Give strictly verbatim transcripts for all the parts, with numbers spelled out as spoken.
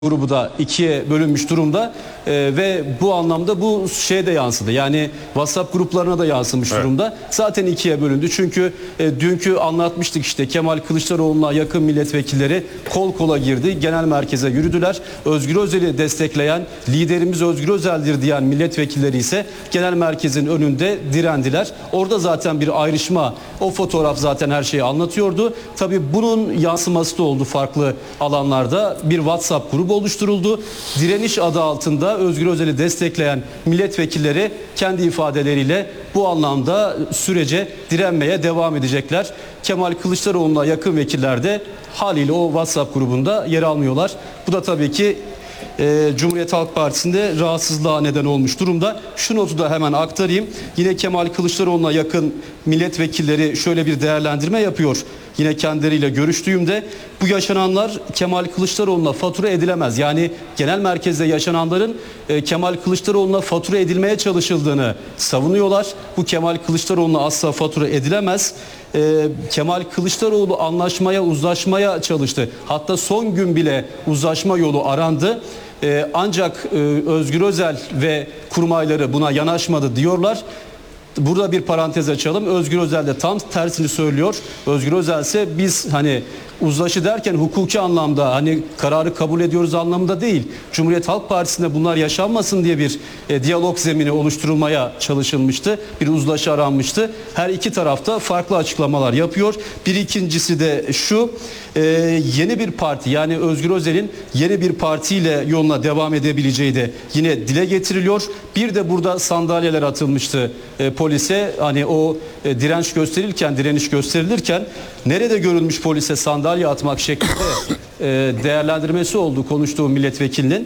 grubu da ikiye bölünmüş durumda ee, ve bu anlamda bu şeye de yansıdı. Yani WhatsApp gruplarına da yansımış evet. durumda. Zaten ikiye bölündü. Çünkü e, dünkü anlatmıştık işte Kemal Kılıçdaroğlu'na yakın milletvekilleri kol kola girdi. Genel merkeze yürüdüler. Özgür Özel'i destekleyen, liderimiz Özgür Özel'dir diyen milletvekilleri ise genel merkezin önünde direndiler. Orada zaten bir ayrışma, o fotoğraf zaten her şeyi anlatıyordu. Tabii bunun yansıması da oldu farklı alanlarda. Bir WhatsApp grubu oluşturuldu. Direniş adı altında Özgür Özel'i destekleyen milletvekilleri kendi ifadeleriyle bu anlamda sürece direnmeye devam edecekler. Kemal Kılıçdaroğlu'na yakın vekiller de haliyle o WhatsApp grubunda yer almıyorlar. Bu da tabii ki e, Cumhuriyet Halk Partisi'nde rahatsızlığa neden olmuş durumda. Şu notu da hemen aktarayım. Yine Kemal Kılıçdaroğlu'na yakın milletvekilleri şöyle bir değerlendirme yapıyor. Yine kendileriyle görüştüğümde bu yaşananlar Kemal Kılıçdaroğlu'na fatura edilemez. Yani genel merkezde yaşananların e, Kemal Kılıçdaroğlu'na fatura edilmeye çalışıldığını savunuyorlar. Bu Kemal Kılıçdaroğlu'na asla fatura edilemez. E, Kemal Kılıçdaroğlu anlaşmaya, uzlaşmaya çalıştı. Hatta son gün bile uzlaşma yolu arandı. E, ancak e, Özgür Özel ve kurmayları buna yanaşmadı diyorlar. Burada bir parantez açalım. Özgür Özel de tam tersini söylüyor. Özgür Özel ise biz hani uzlaşı derken hukuki anlamda hani kararı kabul ediyoruz anlamında değil. Cumhuriyet Halk Partisi'nde bunlar yaşanmasın diye bir e, diyalog zemini oluşturulmaya çalışılmıştı. Bir uzlaşı aranmıştı. Her iki tarafta farklı açıklamalar yapıyor. Bir ikincisi de şu. E, yeni bir parti yani Özgür Özel'in yeni bir partiyle yoluna devam edebileceği de yine dile getiriliyor. Bir de burada sandalyeler atılmıştı e, polise. Hani o e, direnç gösterilirken, direniş gösterilirken nerede görülmüş polise sandalye atmak şeklinde e, değerlendirmesi oldu konuştuğu milletvekilinin.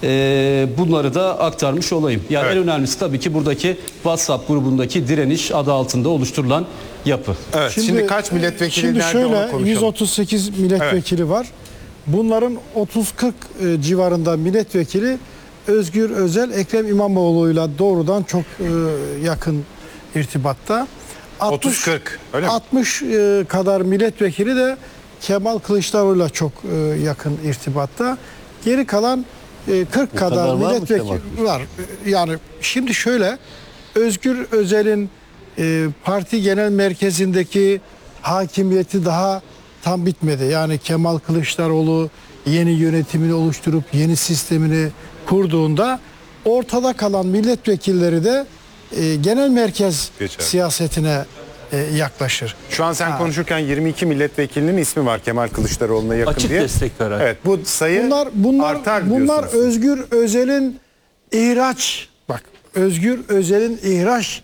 E, bunları da aktarmış olayım. Yani evet. En önemlisi tabii ki buradaki WhatsApp grubundaki direniş adı altında oluşturulan yapı. Evet. Şimdi, şimdi kaç milletvekili şimdi nerede şöyle, onu konuşalım. yüz otuz sekiz milletvekili evet. var. Bunların otuz kırk e, civarında milletvekili Özgür Özel, Ekrem İmamoğlu'yla doğrudan çok e, yakın irtibatta. otuz kırk öyle mi? altmış e, kadar milletvekili de Kemal Kılıçdaroğlu'yla çok e, yakın irtibatta. Geri kalan e, kırk Bu kadar, kadar milletvekili var. Yani şimdi şöyle, Özgür Özel'in e, parti genel merkezindeki hakimiyeti daha tam bitmedi. Yani Kemal Kılıçdaroğlu yeni yönetimini oluşturup yeni sistemini kurduğunda ortada kalan milletvekilleri de e, genel merkez Geçer. siyasetine e, yaklaşır. Şu an sen ha. konuşurken yirmi iki milletvekilinin ismi var Kemal Kılıçdaroğlu'na yakın Açık diye. Açık destek veren. Evet, bu sayı bunlar, bunlar, artar bunlar diyorsunuz. Özgür Özel'in ihraç, bak Özgür Özel'in ihraç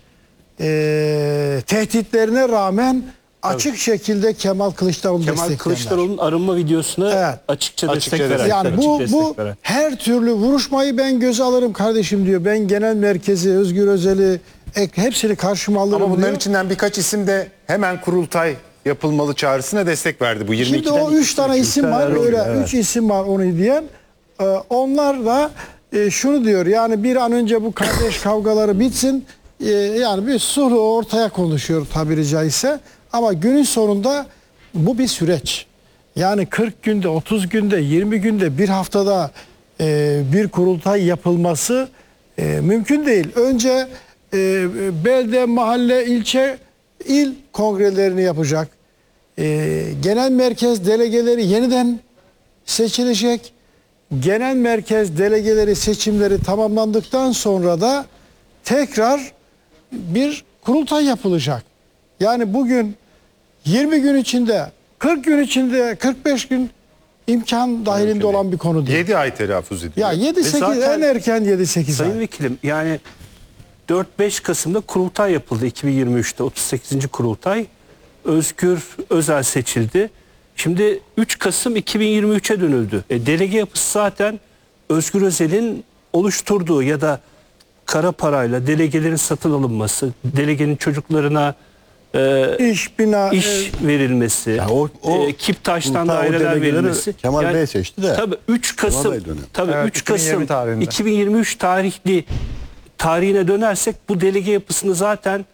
e, tehditlerine rağmen açık evet. şekilde Kemal Kılıçdaroğlu'nu destekleyenler. Kemal Kılıçdaroğlu'nun arınma videosuna evet. açıkça, açıkça destek veren. Yani bu, bu her türlü vuruşmayı ben göze alırım kardeşim diyor. Ben genel merkezi, Özgür Özel'i hepsini karşıma alırım Ama bunların diyor. içinden birkaç isim de hemen kurultay yapılmalı çağrısına destek verdi. Bu yirmi ikiden Şimdi o üç tane isim var. Öyle evet. üç isim var onu diyen. Ee, onlar da e, şunu diyor. Yani bir an önce bu kardeş kavgaları bitsin. E, yani bir sulh ortaya konuşuyor tabiri caizse. Ama günün sonunda bu bir süreç. Yani kırk günde, otuz günde, yirmi günde, bir haftada e, bir kurultay yapılması e, mümkün değil. Önce e, belde, mahalle, ilçe, il kongrelerini yapacak. E, genel merkez delegeleri yeniden seçilecek. Genel merkez delegeleri seçimleri tamamlandıktan sonra da tekrar bir kurultay yapılacak. Yani bugün yirmi gün içinde, kırk gün içinde, kırk beş gün imkan dahilinde olan bir konu değil. yedi ay telaffuz ediliyor. Ya yedi sekiz en erken yedi sekiz ay. Sayın Vekilim yani dört beş Kasım'da kurultay yapıldı iki bin yirmi üçte otuz sekizinci kurultay. Özgür Özel seçildi. Şimdi üç Kasım iki bin yirmi üçe dönüldü. E, delege yapısı zaten Özgür Özel'in oluşturduğu ya da kara parayla delegelerin satın alınması, delegenin çocuklarına e, iş, bina, iş e, verilmesi, ya o, o, e, Kiptaş'tan daireler verilmesi. Kemal yani, Bey seçti de. Tabii üç Kasım, tabii evet, üç Kasım iki bin yirmi iki bin yirmi üç tarihli tarihine dönersek bu delege yapısını zaten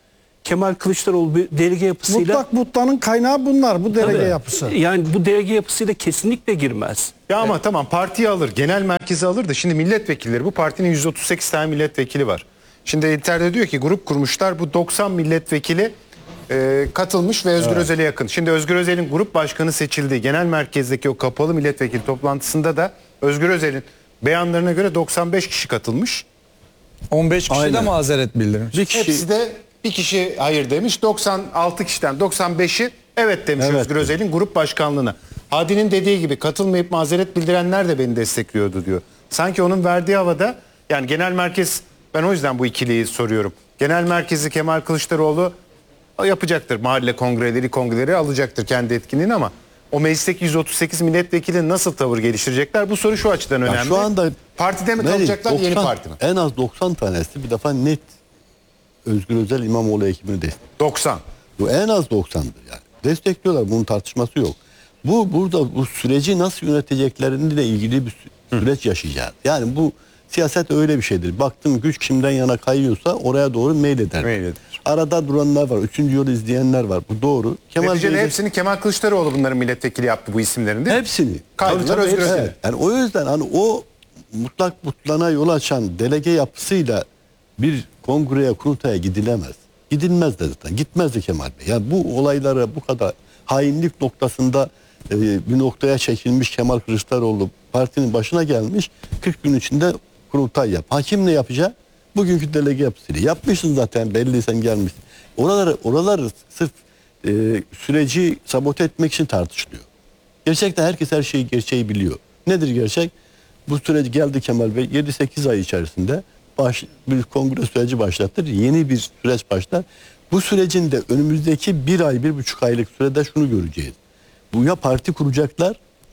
Kemal Kılıçdaroğlu bir delege yapısıyla Mutlak mutlanın kaynağı bunlar. Bu delege Tabii. yapısı. Yani bu delege yapısıyla kesinlikle girmez. Ya ama tamam partiyi alır, genel merkezi alır da şimdi milletvekilleri, bu partinin yüz otuz sekiz tane milletvekili var. Şimdi İlter'de diyor ki grup kurmuşlar, bu doksan milletvekili e, katılmış ve Özgür Özel'e yakın. Şimdi Özgür Özel'in grup başkanı seçildiği genel merkezdeki o kapalı milletvekili toplantısında da Özgür Özel'in beyanlarına göre doksan beş kişi katılmış. on beş kişi de Aynen. mazeret bildirmiş. Bir kişi Hepsi de bir kişi hayır demiş. doksan altı kişiden doksan beşi evet demiş Evet. Özgür Özel'in grup başkanlığına. Hadi'nin dediği gibi katılmayıp mazeret bildirenler de beni destekliyordu diyor. Sanki onun verdiği havada, yani genel merkez, ben o yüzden bu ikiliyi soruyorum. Genel merkezi Kemal Kılıçdaroğlu yapacaktır. Mahalle kongreleri, kongreleri alacaktır kendi etkinliğini ama o meclisteki yüz otuz sekiz milletvekili nasıl tavır geliştirecekler? Bu soru şu açıdan Ya önemli. şu anda partide mi Melih, kalacaklar, yeni doksan parti mi? En az doksan tanesi bir defa net Özgür Özel İmamoğlu ekibini destekliyor. doksan. Bu en az doksandır yani. Destekliyorlar, bunun tartışması yok. Bu burada bu süreci nasıl yöneteceklerinde ilgili bir sü- süreç yaşayacağız. Yani bu siyaset öyle bir şeydir. Baktım güç kimden yana kayıyorsa oraya doğru meyleder. Meyleder. Arada duranlar var, üçüncü yolu izleyenler var. Bu doğru. Kemal Neticede Bey de- hepsini Kemal Kılıçdaroğlu bunların milletvekili yaptı, bu isimlerin değil mi? hepsini. Kaydılar Tabii, tabii, Özgür hepsini. Özel'e. Yani o yüzden hani o mutlak mutlana yol açan delege yapısıyla bir kongreye, kurultaya gidilemez. Gidilmez de zaten. Gitmezdi Kemal Bey. Yani bu olaylara bu kadar hainlik noktasında e, bir noktaya çekilmiş Kemal Kılıçdaroğlu partinin başına gelmiş. kırk gün içinde kurultay yap. Hakim ne yapacak? Bugünkü delege yapısıyla. Yapmışsın zaten, belli sen gelmişsin. Oraları, oraları sırf e, süreci sabote etmek için tartışılıyor. Gerçekten herkes her şeyi, gerçeği biliyor. Nedir gerçek? Bu süreci geldi Kemal Bey yedi sekiz ay içerisinde baş, bir kongre süreci başlattır. Yeni bir süreç başlar. Bu sürecin de önümüzdeki bir ay, bir buçuk aylık sürede şunu göreceğiz. Bu ya parti kuracaklar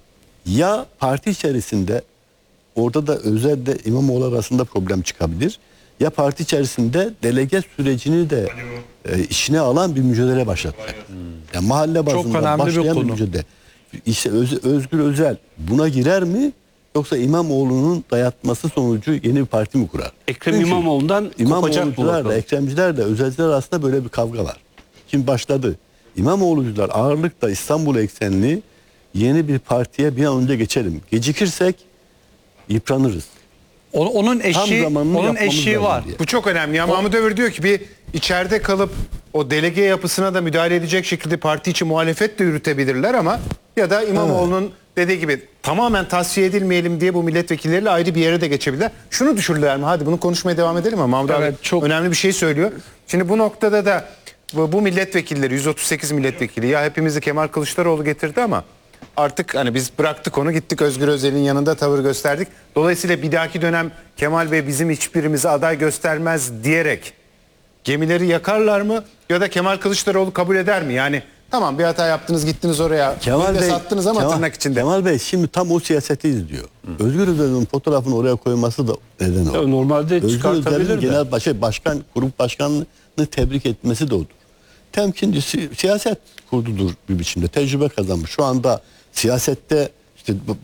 ya parti içerisinde, orada da Özel'de İmamoğlu arasında problem çıkabilir. Ya parti içerisinde delege sürecini de e, işine alan bir mücadele başlatacak. Yani mahalle bazında önemli bir başlayan bir, konu. mücadele. İşte Öz- Özgür Özel buna girer mi? Yoksa İmamoğlu'nun dayatması sonucu yeni bir parti mi kurar? Ekrem Çünkü İmamoğlu'ndan kopacak bu İmamoğlu'cular da, bakalım. Ekremciler de, Özelciler arasında böyle bir kavga var. Şimdi başladı. İmamoğlu'cular ağırlıkla İstanbul eksenli yeni bir partiye bir an önce geçelim. Gecikirsek yıpranırız. O- Onun eşi, zamanını onun yapmamız eşiği lazım var. diye. Bu çok önemli. Ya Mahmut Övür diyor ki bir içeride kalıp o delege yapısına da müdahale edecek şekilde parti içi muhalefet de yürütebilirler ama ya da İmamoğlu'nun dediği gibi tamamen tasfiye edilmeyelim diye bu milletvekilleriyle ayrı bir yere de geçebilirler. Şunu düşürdüler mi? Hadi bunu konuşmaya devam edelim ama Mahmut Evet, abi çok- önemli bir şey söylüyor. Şimdi bu noktada da bu, bu milletvekilleri yüz otuz sekiz milletvekili ya hepimizi Kemal Kılıçdaroğlu getirdi ama artık hani biz bıraktık onu, gittik Özgür Özel'in yanında tavır gösterdik. Dolayısıyla bir dahaki dönem Kemal Bey bizim hiçbirimizi aday göstermez diyerek gemileri yakarlar mı ya da Kemal Kılıçdaroğlu kabul eder mi? Yani tamam bir hata yaptınız, gittiniz oraya. Kemal bir de Bey sattınız ama Kemal, tırnak içinde. Kemal Bey şimdi tam o siyaseti izliyor. Özgür Özel'in fotoğrafını oraya koyması da neden o. Ya normalde Özgür çıkartabilir Özel'in de. genel başı, başkan, grup başkanını tebrik etmesi de odur. Temkinci siyaset kurdudur bir biçimde. Tecrübe kazanmış. Şu anda siyasette işte bu-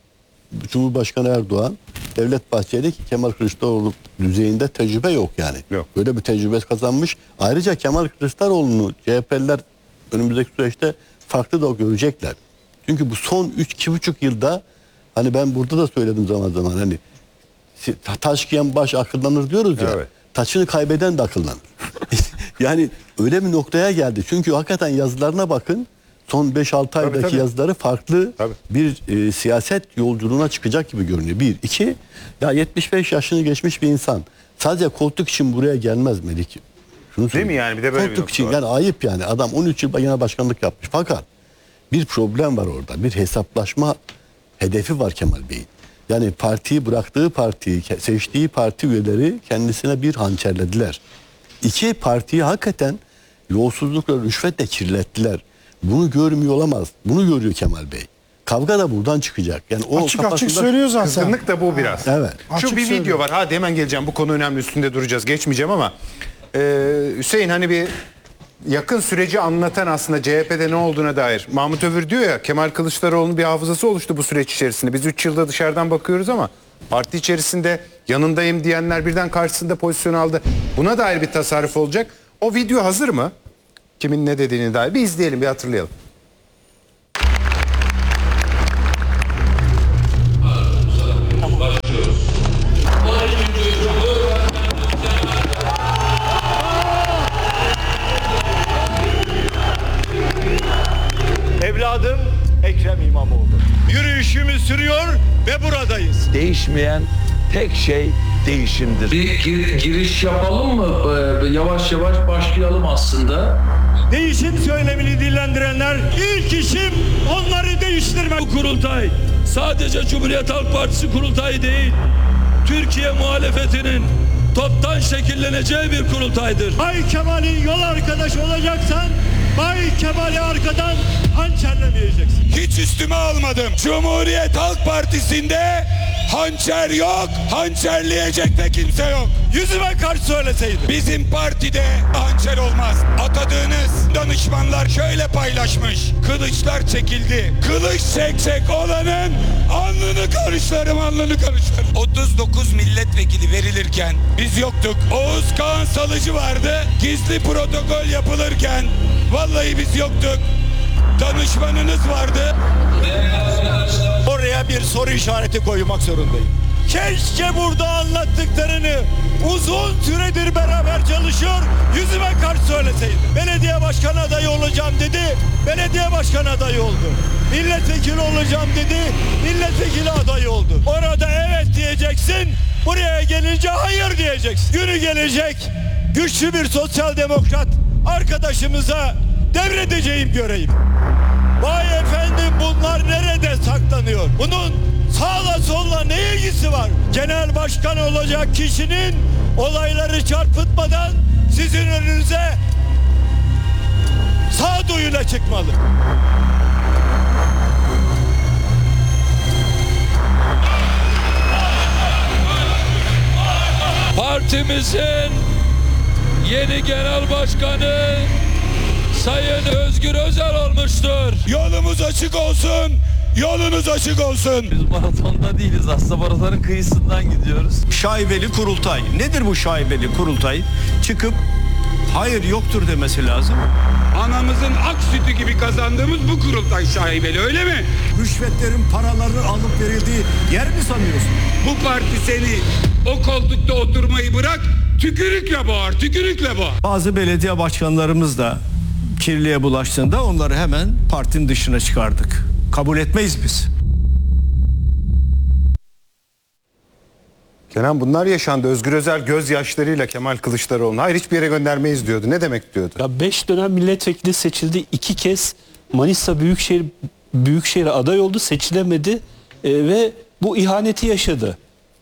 bu Cumhurbaşkanı Erdoğan, Devlet Bahçeli, Kemal Kılıçdaroğlu düzeyinde tecrübe yok yani. Yok. Böyle bir tecrübe kazanmış. Ayrıca Kemal Kılıçdaroğlu'nu C H P'liler önümüzdeki süreçte farklı da görecekler. Çünkü bu son üç iki buçuk yılda hani ben burada da söyledim zaman zaman hani si- ta- taş giyen baş akıllanır diyoruz ya. Evet. Taçını kaybeden de akıllanır. Yani öyle bir noktaya geldi. Çünkü hakikaten yazılarına bakın. Son beş altı aydaki tabii. yazıları farklı Tabii. bir e, siyaset yolculuğuna çıkacak gibi görünüyor. Bir. iki ya yetmiş beş yaşını geçmiş bir insan sadece koltuk için buraya gelmez Melik. Şunu Değil mi yani? Bir de böyle bir koltuk nokta için var. yani ayıp yani. Adam on üç yıl genel başkanlık yapmış. Fakat bir problem var orada. Bir hesaplaşma hedefi var Kemal Bey'in. Yani partiyi bıraktığı partiyi, ke- seçtiği parti üyeleri kendisine bir hançerlediler. İki, partiyi hakikaten yolsuzlukla, rüşvetle kirlettiler. Bunu görmüyor olamaz. Bunu görüyor Kemal Bey. Kavga da buradan çıkacak. Yani o Açık açık kafasında- söylüyor zaten. Kızgınlık da bu biraz. Evet. Şu Açık bir söylüyor. video var. Hadi hemen geleceğim. Bu konu önemli. Üstünde duracağız. Geçmeyeceğim ama e, Hüseyin hani bir yakın süreci anlatan aslında C H P'de ne olduğuna dair. Mahmut Övür diyor ya Kemal Kılıçdaroğlu'nun bir hafızası oluştu bu süreç içerisinde. Biz üç yılda dışarıdan bakıyoruz ama parti içerisinde yanındayım diyenler birden karşısında pozisyon aldı. Buna dair bir tasarruf olacak. O video hazır mı? Kimin ne dediğini dair bir izleyelim, bir hatırlayalım. Evladım Ekrem İmamoğlu. Yürüyüşümüz sürüyor ve buradayız. Değişmeyen tek şey değişimdir. Bir gir- giriş yapalım mı? Ee, yavaş yavaş başlayalım aslında. Değişim söylemini dillendirenler ilk işim onları değiştirmek. Bu kurultay sadece Cumhuriyet Halk Partisi kurultayı değil, Türkiye muhalefetinin toptan şekilleneceği bir kurultaydır. Bay Kemal'in yol arkadaşı olacaksan Bay Kemal'i arkadan hançerlemeyeceksin. Hiç üstüme almadım. Cumhuriyet Halk Partisi'nde hançer yok, hançerleyecek de kimse yok. Yüzüme karşı söyleseydin. Bizim partide hançer olmaz. Atadığınız danışmanlar şöyle paylaşmış. Kılıçlar çekildi. Kılıç çekecek olanın alnını karışlarım, alnını karışlarım. otuz dokuz milletvekili verilirken biz yoktuk. Oğuz Kağan Salıcı vardı. Gizli protokol yapılırken vallahi biz yoktuk. Danışmanınız vardı. Oraya bir soru işareti koymak zorundayım. Keşke burada anlattıklarını uzun süredir beraber çalışıyor, yüzüme karşı söyleseydi. Belediye başkan adayı olacağım dedi, belediye başkan adayı oldu. Milletvekili olacağım dedi, milletvekili adayı oldu. Orada evet diyeceksin, buraya gelince hayır diyeceksin. Günü gelecek, güçlü bir sosyal demokrat arkadaşımıza devredeceğim göreyim. Vay efendim, bunlar nerede saklanıyor? Bunun sağla solla ne ilgisi var? Genel başkan olacak kişinin olayları çarpıtmadan sizin önünüze sağduyuyla çıkmalı. Partimizin yeni genel başkanı Sayın Özgür Özel olmuştur. Yolumuz açık olsun. Yolunuz açık olsun. Biz maratonda değiliz, aslında maratonun kıyısından gidiyoruz. Şaibeli kurultay. Nedir bu şaibeli kurultay? Çıkıp hayır yoktur demesi lazım. Anamızın ak sütü gibi kazandığımız bu kurultay şaibeli, öyle mi? Rüşvetlerin, paraların alıp verildiği yer mi sanıyorsun? Bu parti seni o koltukta oturmayı bırak, tükürükle boğar, tükürükle boğar. Bazı belediye başkanlarımız da kirliye bulaştığında onları hemen partinin dışına çıkardık. Kabul etmeyiz biz. Kenan, bunlar yaşandı. Özgür Özel gözyaşlarıyla Kemal Kılıçdaroğlu'nu hayır hiçbir yere göndermeyiz diyordu. Ne demek diyordu? Ya beş dönem milletvekili seçildi. iki kez Manisa Büyükşehir Büyükşehir'e aday oldu, seçilemedi e, ve bu ihaneti yaşadı.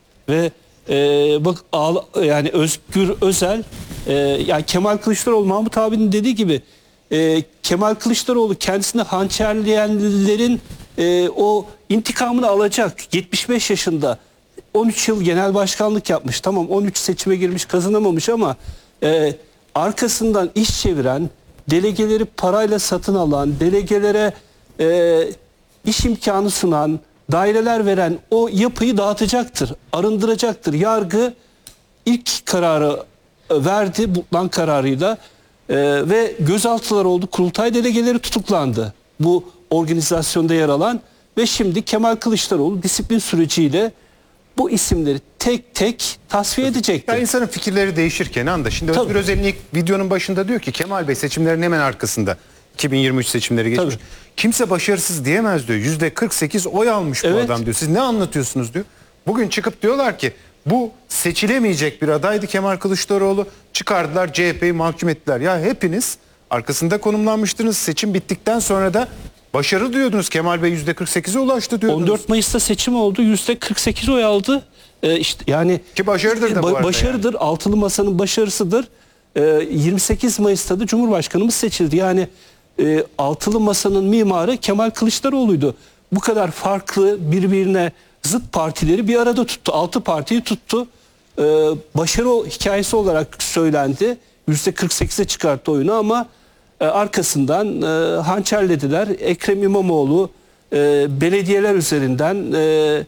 Ve e, bak ağla, yani Özgür Özel e, yani Kemal Kılıçdaroğlu, Mahmut abinin dediği gibi e, Kemal Kılıçdaroğlu kendisini hançerleyenlerin e, o intikamını alacak. yetmiş beş yaşında. on üç yıl genel başkanlık yapmış. Tamam, on üç seçime girmiş, kazanamamış ama e, arkasından iş çeviren, delegeleri parayla satın alan, delegelere e, iş imkanı sunan, daireler veren o yapıyı dağıtacaktır, arındıracaktır. Yargı ilk kararı verdi, butlan kararıyla e, ve gözaltılar oldu. Kurultay delegeleri tutuklandı bu organizasyonda yer alan ve şimdi Kemal Kılıçdaroğlu disiplin süreciyle bu isimleri tek tek tasfiye edecektir. Ya insanın fikirleri değişir Kenan da. Şimdi Tabii. Özgür Özel'in ilk videonun başında diyor ki Kemal Bey seçimlerin hemen arkasında. iki bin yirmi üç seçimleri geçmiş. Tabii. Kimse başarısız diyemez diyor. yüzde kırk sekiz oy almış bu Evet. adam diyor. Siz ne anlatıyorsunuz diyor. Bugün çıkıp diyorlar ki bu seçilemeyecek bir adaydı Kemal Kılıçdaroğlu. Çıkardılar, C H P'yi mahkum ettiler. Ya hepiniz arkasında konumlanmıştınız. Seçim bittikten sonra da başarı diyordunuz. Kemal Bey yüzde kırk sekize ulaştı diyordunuz. on dört Mayıs'ta seçim oldu. yüzde kırk sekiz oy aldı. Ee, işte yani Ki başarıdır da bu arada başarıdır. Altılı Masa'nın başarısıdır. Ee, yirmi sekiz Mayıs'ta da Cumhurbaşkanımız seçildi. Yani e, Altılı Masa'nın mimarı Kemal Kılıçdaroğlu'ydu. Bu kadar farklı, birbirine zıt partileri bir arada tuttu. Altı partiyi tuttu. Ee, başarı hikayesi olarak söylendi. yüzde kırk sekize çıkarttı oyunu ama e, arkasından e, hançerlediler. Ekrem İmamoğlu e, belediyeler üzerinden e,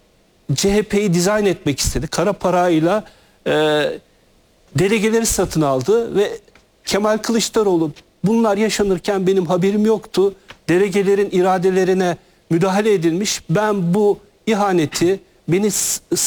C H P'yi dizayn etmek istedi. Kara parayla e, delegeleri satın aldı ve Kemal Kılıçdaroğlu bunlar yaşanırken benim haberim yoktu. Delegelerin iradelerine müdahale edilmiş. Ben bu ihaneti beni